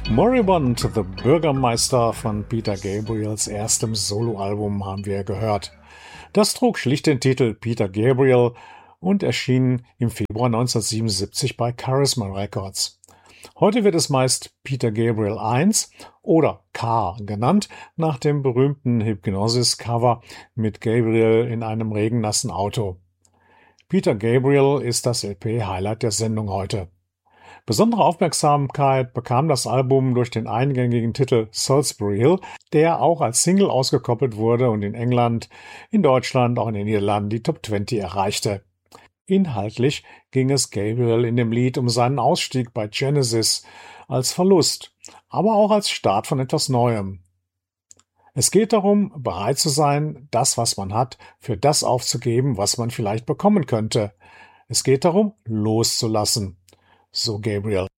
Moribund, The Bürgermeister von Peter Gabriels erstem Soloalbum haben wir gehört. Das trug schlicht den Titel Peter Gabriel und erschien im Februar 1977 bei Charisma Records. Heute wird es meist Peter Gabriel 1 oder K genannt, nach dem berühmten Hypnosis-Cover mit Gabriel in einem regennassen Auto. Peter Gabriel ist das LP-Highlight der Sendung heute. Besondere Aufmerksamkeit bekam das Album durch den eingängigen Titel Salisbury Hill, der auch als Single ausgekoppelt wurde und in England, in Deutschland, auch in den Niederlanden die Top 20 erreichte. Inhaltlich ging es Gabriel in dem Lied um seinen Ausstieg bei Genesis als Verlust, aber auch als Start von etwas Neuem. Es geht darum, bereit zu sein, das, was man hat, für das aufzugeben, was man vielleicht bekommen könnte. Es geht darum, loszulassen. So Gabriel.